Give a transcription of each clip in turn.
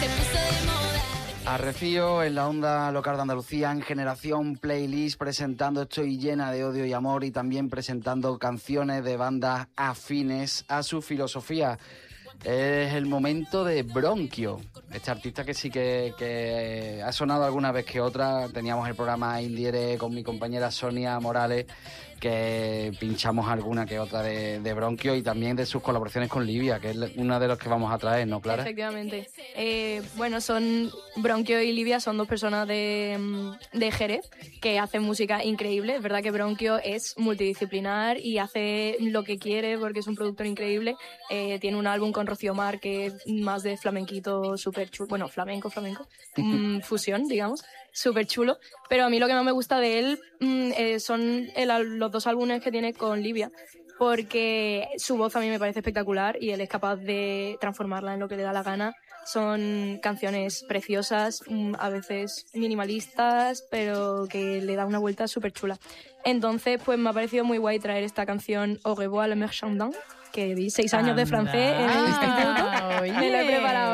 Arrecío en la onda local de Andalucía, en Generación Playlist, presentando Estoy llena de odio y amor y también presentando canciones de bandas afines a su filosofía. Es el momento de Bronquio, este artista que sí que ha sonado alguna vez que otra. Teníamos el programa Indiere con mi compañera Sonia Morales, que pinchamos alguna que otra de Bronquio y también de sus colaboraciones con Livia, que es una de los que vamos a traer, ¿no, Clara? Efectivamente. Bueno, Bronquio y Livia son dos personas de Jerez que hacen música increíble. Es verdad que Bronquio es multidisciplinar y hace lo que quiere porque es un productor increíble. Tiene un álbum con Rocío Mar que es más de flamenquito súper chulo. Bueno, flamenco. Fusión, digamos. Súper chulo. Pero a mí lo que más me gusta de él son los dos álbumes que tiene con Livia, porque su voz a mí me parece espectacular y él es capaz de transformarla en lo que le da la gana. Son canciones preciosas, a veces minimalistas, pero que le da una vuelta súper chula. Entonces, pues me ha parecido muy guay traer esta canción Au revoir le marchandin, que di 6 años de francés en el instituto. Me lo he preparado,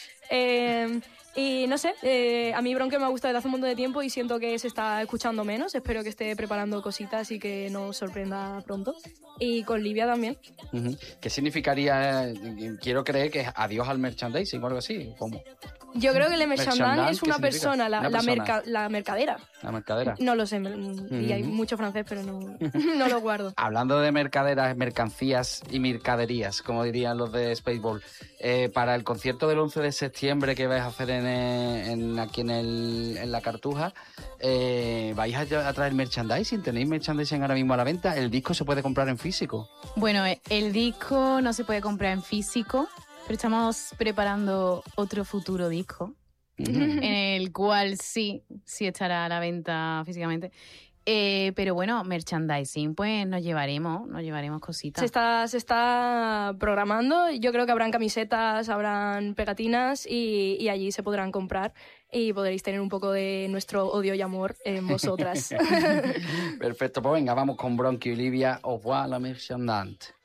y no sé, a mí Bronquio me ha gustado desde hace un montón de tiempo y siento que se está escuchando menos. Espero que esté preparando cositas y que nos sorprenda pronto. Y con Livia también. ¿Qué significaría? Quiero creer que es adiós al merchandising o algo así. ¿Cómo? Yo creo que el merchandising es una persona, la mercadera. La mercadera. No lo sé, y hay mucho francés, pero no lo guardo. Hablando de mercaderas, mercancías y mercaderías, como dirían los de Spaceball, para el concierto del 11 de septiembre que vais a hacer aquí en la Cartuja, ¿vais a traer merchandising? ¿Tenéis merchandising ahora mismo a la venta? ¿El disco se puede comprar en físico? Bueno, el disco no se puede comprar en físico, pero estamos preparando otro futuro disco, en el cual sí estará a la venta físicamente. Pero bueno, merchandising, pues nos llevaremos cositas. Se está programando. Yo creo que habrán camisetas, habrán pegatinas y allí se podrán comprar y podréis tener un poco de nuestro odio y amor en vosotras. Perfecto, pues venga, vamos con Bronquio y Livia. Au revoir la merchandante.